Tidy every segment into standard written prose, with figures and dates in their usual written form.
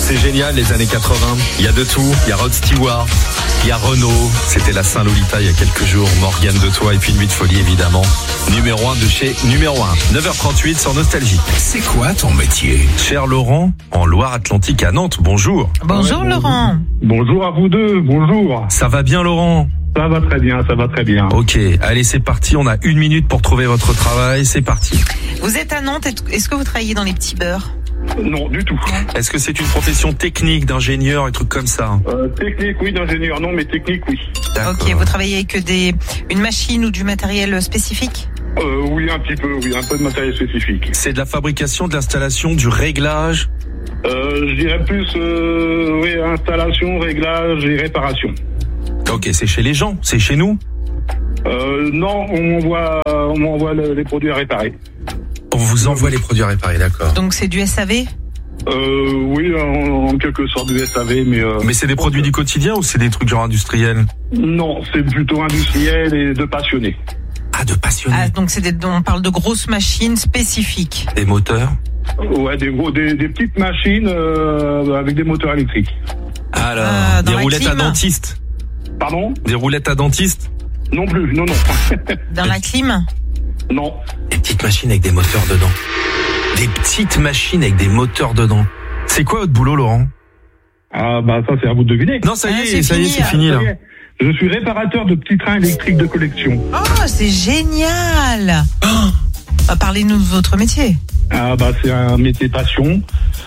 C'est génial, les années 80. Il y a de tout. Il y a Rod Stewart, il y a Renaud. C'était la Saint-Lolita il y a quelques jours. Morgane de Toi et puis Nuit de Folie, évidemment. Numéro 1 de chez Numéro 1. 9h38 sur Nostalgie. C'est quoi ton métier? Cher Laurent, en Loire-Atlantique à Nantes, bonjour. Bonjour Laurent. Bonjour à vous deux, bonjour. Ça va bien, Laurent? Ça va très bien, ça va très bien. Ok, allez, c'est parti. On a 1 minute pour trouver votre travail. C'est parti. Vous êtes à Nantes, est-ce que vous travaillez dans les petits beurres? Non, du tout. Est-ce que c'est une profession technique, d'ingénieur et trucs comme ça? Technique, oui, d'ingénieur, non, mais technique, oui. D'accord. Ok, vous travaillez avec une machine ou du matériel spécifique? Oui, un petit peu, oui, un peu de matériel spécifique. C'est de la fabrication, de l'installation, du réglage? Je dirais plus, oui, installation, réglage et réparation. Ok, c'est chez les gens, c'est chez nous? Non, on m'envoie les produits à réparer. On vous envoie les produits à réparer, d'accord. Donc c'est du SAV? Oui, en quelque sorte du SAV, mais... Mais c'est des produits du quotidien ou c'est des trucs genre industriels? Non, c'est plutôt industriel et de passionnés. Ah, de passionnés. Ah, donc on parle de grosses machines spécifiques. Des moteurs? Ouais, des petites machines avec des moteurs électriques. Alors, dans des la roulettes à clim. dentiste? Pardon? Des roulettes à dentiste? Non plus, non. Dans la clim? Non. Des petites machines avec des moteurs dedans. Des petites machines avec des moteurs dedans. C'est quoi votre boulot, Laurent? Ah bah ça c'est à vous de deviner. Non, ça y est, c'est c'est fini là. Je suis réparateur de petits trains électriques de collection. Oh, c'est génial! Parlez-nous de votre métier. Ah bah c'est un métier passion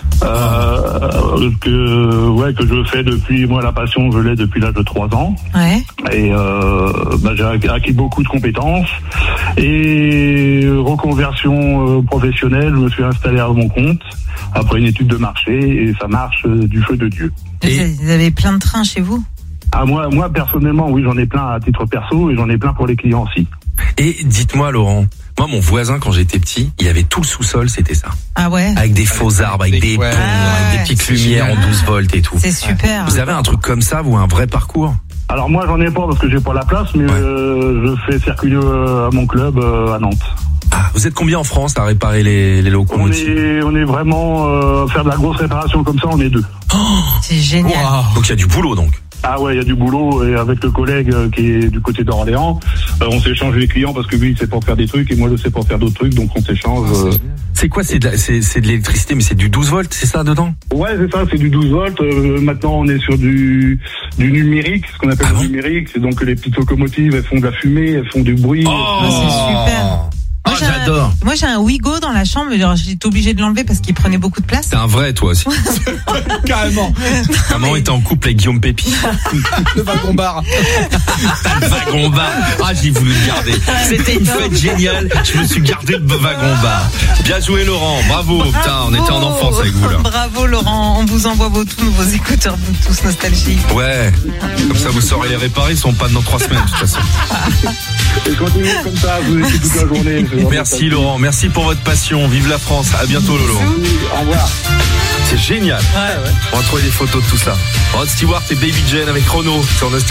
que je fais depuis, moi la passion je l'ai depuis l'âge de 3 ans. Ouais. Et j'ai acquis beaucoup de compétences et reconversion professionnelle, je me suis installé à mon compte après une étude de marché et ça marche du feu de Dieu. Vous avez plein de trains chez vous? Ah moi personnellement oui, j'en ai plein à titre perso et j'en ai plein pour les clients aussi. Et dites-moi, Laurent, moi mon voisin quand j'étais petit, il avait tout le sous-sol, c'était ça. Ah ouais? Avec des faux arbres, avec des ponts, avec des petites lumières en 12 volts et tout. C'est super. Vous avez un truc comme ça, vous, un vrai parcours? Alors moi j'en ai pas parce que j'ai pas la place, mais je fais circuler à mon club à Nantes. Ah, vous êtes combien en France à réparer les locomotives? On est vraiment faire de la grosse réparation comme ça, on est 2. Oh, c'est génial. Wow. Donc il y a du boulot donc. Ah ouais, il y a du boulot et avec le collègue qui est du côté d'Orléans, on s'échange les clients parce que lui il sait pas faire des trucs et moi je sais pas faire d'autres trucs, donc on s'échange. C'est quoi? C'est de l'électricité, mais c'est du 12 volts, c'est ça dedans? Ouais, c'est ça, c'est du 12 volts. Maintenant on est sur du numérique, ce qu'on appelle le numérique, c'est donc que les petites locomotives elles font de la fumée, elles font du bruit. Oh, c'est super. Moi, j'adore. Moi j'ai un Wigo dans la chambre, genre j'étais obligée de l'enlever parce qu'il prenait beaucoup de place. T'es un vrai toi aussi. Carrément. Maman était en couple avec Guillaume Pépi. Le wagon bar. Le wagon bar. Ah, j'ai voulu le garder. C'était une fête géniale. Je me suis gardé le wagon bar. Bien joué Laurent, bravo. Putain, on était en enfance avec vous là. Bravo Laurent, on vous envoie tous vos écouteurs Bluetooth Nostalgie. Ouais. Comme ça vous saurez les réparer, ils sont pas dans 3 semaines de toute façon. Et continuez comme ça, vous écoutez toute la journée. Merci Laurent, merci pour votre passion. Vive la France. À bientôt Lolo. Au revoir. C'est génial. On va trouver des photos de tout ça. Rod Stewart et Baby Jane avec Renaud sur Nostalgie.